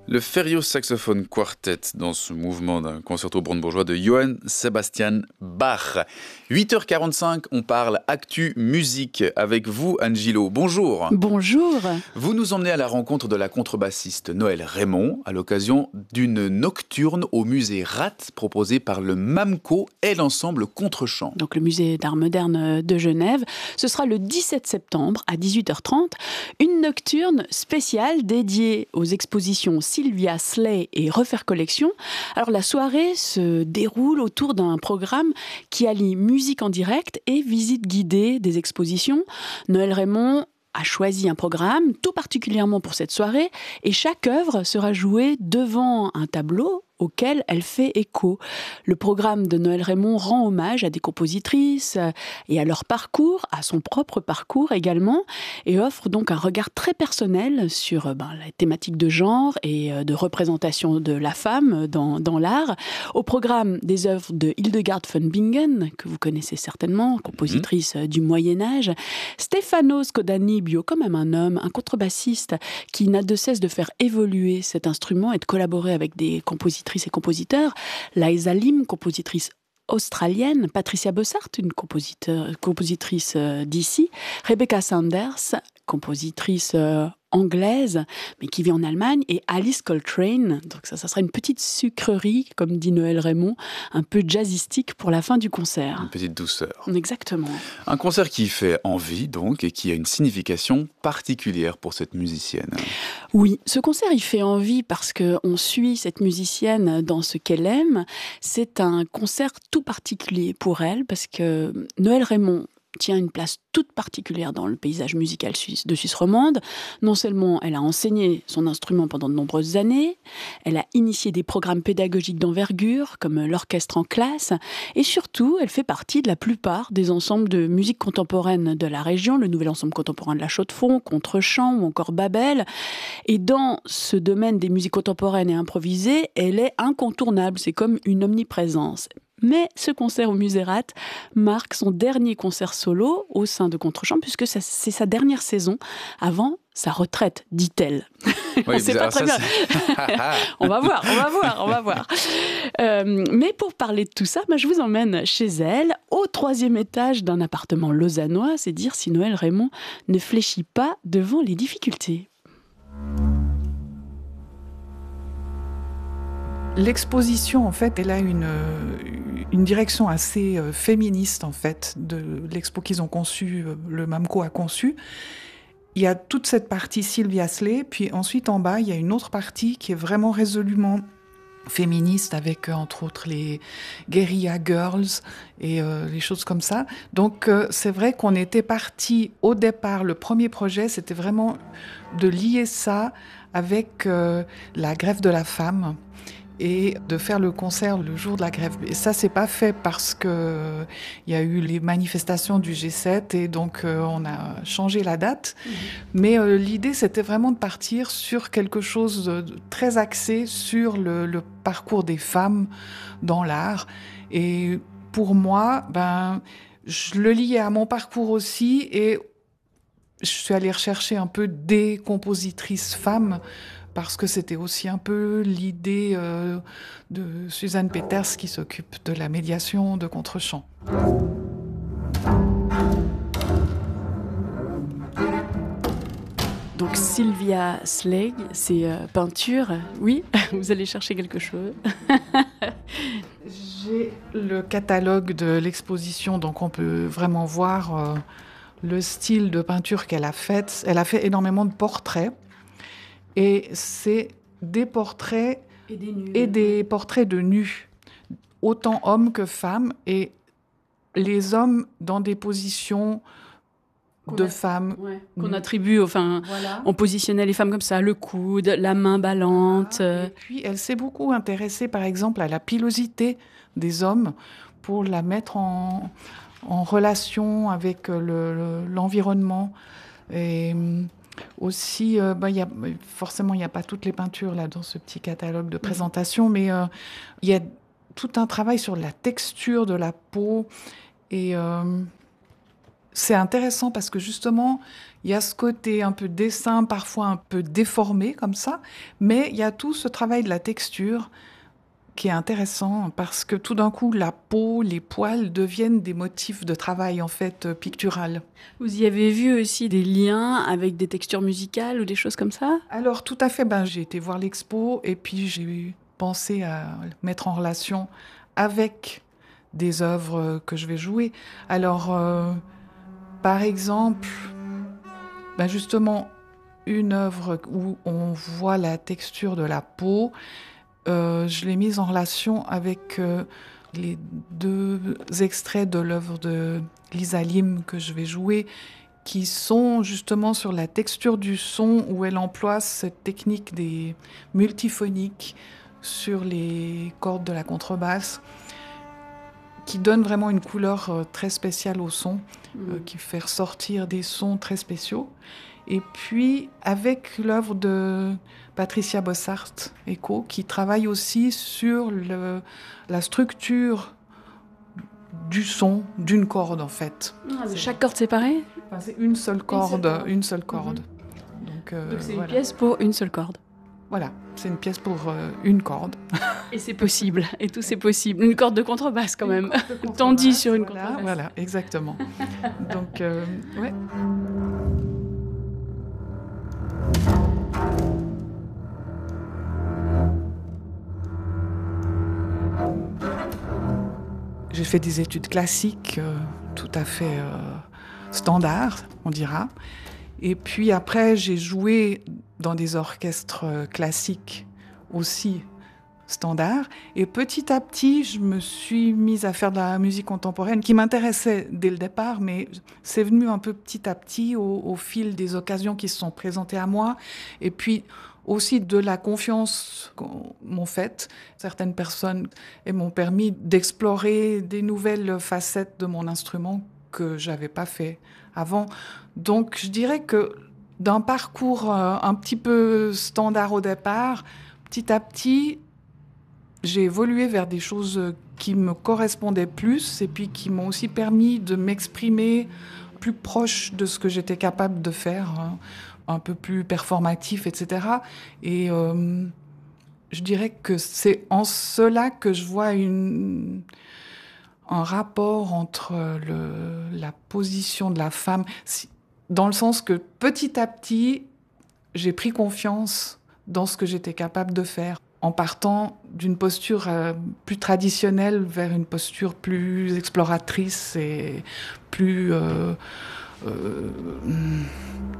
Le Ferio Saxophone Quartet dans ce mouvement d'un concerto brandebourgeois de Johann Sebastian Bach. 8h45, on parle actu musique avec vous, Anne Gillot. Bonjour. Bonjour. Vous nous emmenez à la rencontre de la contrebassiste Noëlle Raymond à l'occasion d'une nocturne au musée Rath proposée par le MAMCO et l'ensemble Contre-Champ. Donc le musée d'art moderne de Genève. Ce sera le 17 septembre à 18h30. Une nocturne spéciale dédiée aux expositions Sylvia Slay et Refaire Collection. Alors la soirée se déroule autour d'un programme qui allie musique en direct et visite guidée des expositions. Noëlle Raymond a choisi un programme tout particulièrement pour cette soirée et chaque œuvre sera jouée devant un tableau auquel elle fait écho. Le programme de Noëlle Raymond rend hommage à des compositrices et à leur parcours, à son propre parcours également, et offre donc un regard très personnel sur la thématique de genre et de représentation de la femme dans l'art. Au programme des œuvres de Hildegard von Bingen, que vous connaissez certainement, compositrice du Moyen-Âge, Stefano Scodanibio, quand même un homme, un contrebassiste qui n'a de cesse de faire évoluer cet instrument et de collaborer avec des compositrices et compositeurs, Liza Lim, compositrice australienne, Patricia Bossart, une compositrice d'ici, Rebecca Sanders, compositrice anglaise, mais qui vit en Allemagne, et Alice Coltrane. Donc ça sera une petite sucrerie, comme dit Noëlle Raymond, un peu jazzistique pour la fin du concert. Une petite douceur. Exactement. Un concert qui fait envie, donc, et qui a une signification particulière pour cette musicienne. Oui, ce concert, il fait envie parce qu'on suit cette musicienne dans ce qu'elle aime. C'est un concert tout particulier pour elle, parce que Noëlle Raymond tient une place toute particulière dans le paysage musical de Suisse romande. Non seulement elle a enseigné son instrument pendant de nombreuses années, elle a initié des programmes pédagogiques d'envergure, comme l'orchestre en classe, et surtout, elle fait partie de la plupart des ensembles de musique contemporaine de la région, le Nouvel Ensemble Contemporain de la Chaux-de-Fonds, Contre-Champ ou encore Babel. Et dans ce domaine des musiques contemporaines et improvisées, elle est incontournable, c'est comme une omniprésence. Mais ce concert au Musée Rath marque son dernier concert solo au sein de Contre-Champ, puisque c'est sa dernière saison avant sa retraite, dit-elle. Oui, c'est pas très bien. On va voir. Mais pour parler de tout ça, je vous emmène chez elle, au 3e étage d'un appartement lausannois. C'est dire si Noëlle Raymond ne fléchit pas devant les difficultés. L'exposition, en fait, elle a une direction assez féministe, en fait, de l'expo qu'ils ont conçue, le MAMCO a conçu. Il y a toute cette partie Sylvia Slay, puis ensuite, en bas, il y a une autre partie qui est vraiment résolument féministe, avec, entre autres, les Guerilla Girls et les choses comme ça. Donc, c'est vrai qu'on était parti, au départ, le premier projet, c'était vraiment de lier ça avec la grève de la femme, et de faire le concert le jour de la grève. Et ça, c'est pas fait parce que il y a eu les manifestations du G7 et donc on a changé la date. Mais l'idée, c'était vraiment de partir sur quelque chose de très axé sur le parcours des femmes dans l'art. Et pour moi, je le liais à mon parcours aussi et je suis allée rechercher un peu des compositrices femmes parce que c'était aussi un peu l'idée de Suzanne Peters qui s'occupe de la médiation de Contre-Champ. Donc Sylvia Slay, c'est peinture. Oui, vous allez chercher quelque chose. J'ai le catalogue de l'exposition, donc on peut vraiment voir le style de peinture qu'elle a fait. Elle a fait énormément de portraits. Et c'est des portraits et des portraits de nus, autant hommes que femmes, et les hommes dans des positions de femmes. Ouais, qu'on attribue, voilà. On positionnait les femmes comme ça, le coude, la main ballante. Et puis elle s'est beaucoup intéressée, par exemple, à la pilosité des hommes pour la mettre en relation avec l'environnement. Et aussi, forcément, il n'y a pas toutes les peintures là dans ce petit catalogue de présentation, mais il y a tout un travail sur la texture de la peau et C'est intéressant parce que justement, il y a ce côté un peu dessin, parfois un peu déformé comme ça, mais il y a tout ce travail de la texture qui est intéressant parce que tout d'un coup, la peau, les poils deviennent des motifs de travail en fait pictural. Vous y avez vu aussi des liens avec des textures musicales ou des choses comme ça? Alors tout à fait, j'ai été voir l'expo et puis j'ai pensé à le mettre en relation avec des œuvres que je vais jouer. Alors, par exemple, justement, une œuvre où on voit la texture de la peau, je l'ai mise en relation avec les 2 extraits de l'œuvre de Lisa Lim que je vais jouer, qui sont justement sur la texture du son, où elle emploie cette technique des multiphoniques sur les cordes de la contrebasse, qui donne vraiment une couleur très spéciale au son, qui fait ressortir des sons très spéciaux. Et puis, avec l'œuvre de Patricia Bossart, Echo, qui travaille aussi sur la structure du son d'une corde, en fait. Chaque corde séparée? C'est une seule corde, une seule corde. Donc c'est une pièce pour une seule corde. Voilà, c'est une pièce pour une corde. Et c'est possible, et tout c'est possible. Une corde de contrebasse quand même, tendue sur une contrebasse. Voilà, exactement. Donc, ouais. J'ai fait des études classiques tout à fait standards, on dira. Et puis après, j'ai joué dans des orchestres classiques aussi standards. Et petit à petit, je me suis mise à faire de la musique contemporaine qui m'intéressait dès le départ, mais c'est venu un peu petit à petit au fil des occasions qui se sont présentées à moi. Et puis aussi de la confiance qu'on m'ont faite certaines personnes et m'ont permis d'explorer des nouvelles facettes de mon instrument que j'avais pas fait avant. Donc je dirais que d'un parcours un petit peu standard au départ, petit à petit, j'ai évolué vers des choses qui me correspondaient plus et puis qui m'ont aussi permis de m'exprimer plus proche de ce que j'étais capable de faire, un peu plus performatif, etc. Et je dirais que c'est en cela que je vois un rapport entre la position de la femme, dans le sens que petit à petit, j'ai pris confiance dans ce que j'étais capable de faire, en partant d'une posture plus traditionnelle vers une posture plus exploratrice et plus